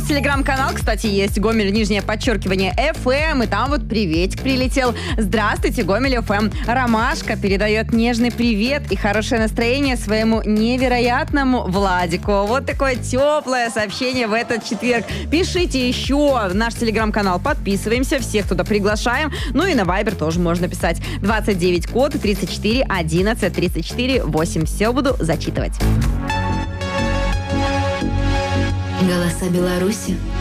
телеграм-канал, кстати, есть Гомель, нижнее подчеркивание, FM, и там вот приветик прилетел. Здравствуйте, Гомель FM. Ромашка передает нежный привет и хорошее настроение своему невероятному Владику. Вот такое теплое сообщение в этот четверг. Пишите еще в наш телеграм-канал, подписываемся, всех туда приглашаем. Ну и на Viber тоже можно писать. 29 код 34 11 34 8. Все буду зачитывать. Голоса Беларуси